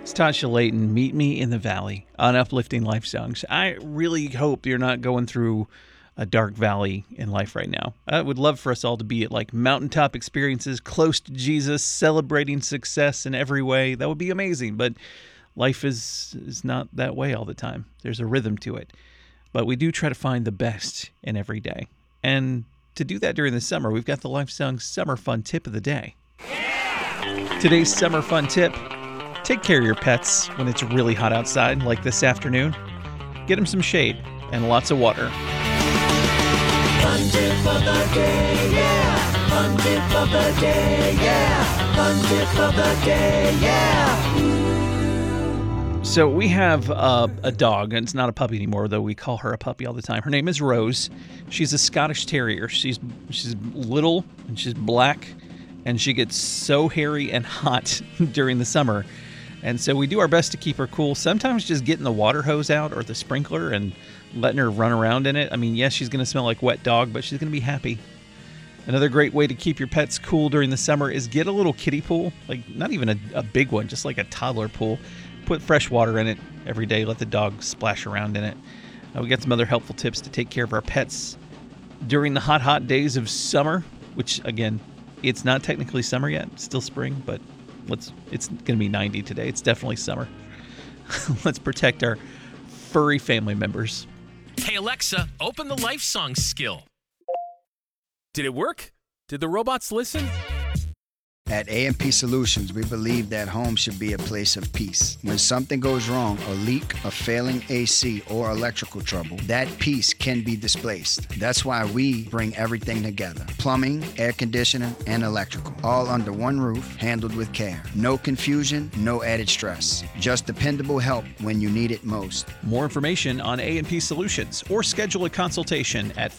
It's Tasha Layton. Meet me in the valley on Uplifting Life Songs. I really hope you're not going through a dark valley in life right now. I would love for us all to be at like mountaintop experiences, close to Jesus, celebrating success in every way. That would be amazing. But life is not that way all the time. There's a rhythm to it. But we do try to find the best in every day. And to do that during the summer, we've got the Life Songs Summer Fun Tip of the Day. Today's Summer Fun Tip: take care of your pets when it's really hot outside, like this afternoon. Get them some shade and lots of water. Fun tip of the day, yeah. Fun tip of the day, yeah. Fun tip of the day, yeah. So we have a dog, and it's not a puppy anymore, though we call her a puppy all the time. Her name is Rose. She's a Scottish Terrier. She's little, and she's black, and she gets so hairy and hot during the summer. And so we do our best to keep her cool. Sometimes just getting the water hose out or the sprinkler and letting her run around in it. I mean, yes, she's going to smell like wet dog, but she's going to be happy. Another great way to keep your pets cool during the summer is get a little kiddie pool. Like, not even a big one, just like a toddler pool. Put fresh water in it every day. Let the dog splash around in it. We got some other helpful tips to take care of our pets during the hot days of summer, which, again, it's not technically summer yet. It's still spring, but it's going to be 90 today. It's definitely summer. Let's protect our furry family members. Hey Alexa, open the Life Songs skill. Did it work? Did the robots listen? At A&P Solutions, we believe that home should be a place of peace. When something goes wrong, a leak, a failing AC, or electrical trouble, that peace can be displaced. That's why we bring everything together. Plumbing, air conditioning, and electrical. All under one roof, handled with care. No confusion, no added stress. Just dependable help when you need it most. More information on A&P Solutions or schedule a consultation at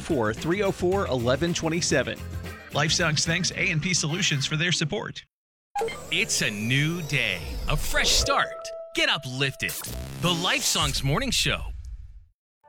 504-304-1127. Life Songs thanks A&P Solutions for their support. It's a new day, a fresh start. Get uplifted. The Life Songs Morning Show